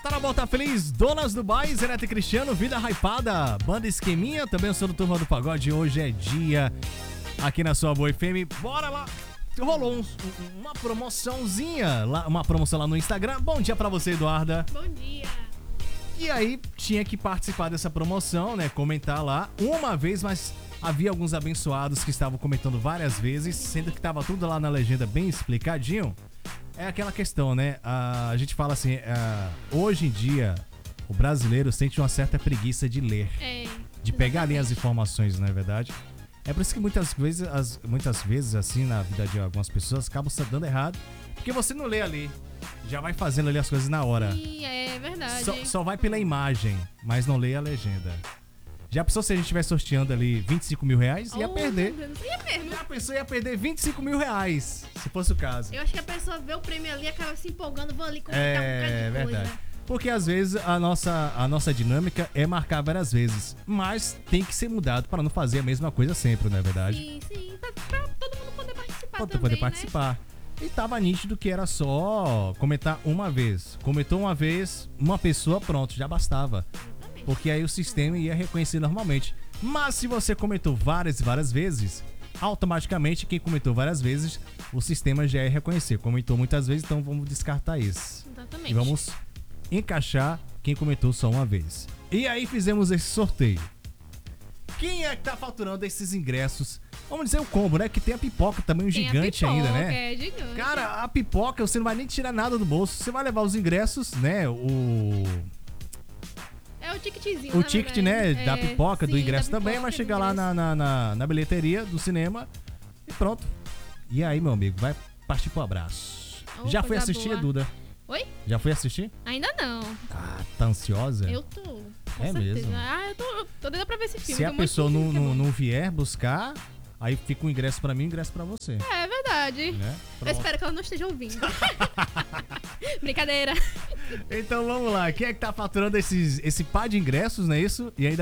Tá na volta feliz, Donas do Baile, Zenete Cristiano, Vida Hypada, Banda Esqueminha, também eu sou do Turma do Pagode, hoje é dia aqui na sua Boa FM, bora lá! Rolou uma promoçãozinha, uma promoção lá no Instagram. Bom dia pra você, Eduarda. Bom dia. E aí, tinha que participar dessa promoção, né, comentar lá uma vez, mas havia alguns abençoados que estavam comentando várias vezes, sendo que tava tudo lá na legenda bem explicadinho. É aquela questão, né? A gente fala assim, hoje em dia, o brasileiro sente uma certa preguiça de ler, de pegar ali as informações, não é verdade? É por isso que muitas vezes, assim, na vida de algumas pessoas, acabam se dando errado, porque você não lê ali, já vai fazendo ali as coisas na hora. Sim, é verdade. Só vai pela imagem, mas não lê a legenda. Já pensou se a gente estivesse sorteando ali 25 mil reais? Ia perder. Ia mesmo. Já pensou, ia perder 25 mil reais, se fosse o caso. Eu acho que a pessoa vê o prêmio ali, acaba se empolgando, vão ali comentar um bocado de coisa. Verdade. Porque às vezes a nossa dinâmica é marcar várias vezes, mas tem que ser mudado para não fazer a mesma coisa sempre, não é verdade? Sim, pra todo mundo poder participar Pra também, poder participar. E tava nítido que era só comentar uma vez. Comentou uma vez, uma pessoa, pronto, já bastava. Exatamente. Porque aí o sistema ia reconhecer normalmente. Mas se você comentou várias e várias vezes, automaticamente quem comentou várias vezes, o sistema já ia reconhecer. Comentou muitas vezes, então vamos descartar isso. Exatamente. E vamos encaixar quem comentou só uma vez. E aí fizemos esse sorteio. Quem é que tá faturando esses ingressos? Vamos dizer o combo, né? Que tem a pipoca também, Tem gigante a pipoca, ainda, né? É gigante. Cara, a pipoca você não vai nem tirar nada do bolso. Você vai levar os ingressos, né? É o ticketzinho, O ticket, né? Da pipoca, do ingresso da também. pipoca, Vai do chegar lá ingresso. na bilheteria do cinema e pronto. E aí, meu amigo, vai partir pro abraço. Opa, Já foi coisa assistir, boa. Duda? Oi? Já foi assistir? Ainda não. Ah, tá ansiosa? Eu tô. Com É certeza. mesmo? Eu tô doida pra ver esse filme. Se a tem um monte de pessoa filme que é bom. não vier buscar, aí fica o ingresso pra mim e o ingresso pra você. É verdade. Né? Eu Pronto. espero que ela não esteja ouvindo. Brincadeira. Então vamos lá, quem é que tá faturando esse par de ingressos, não é isso? E ainda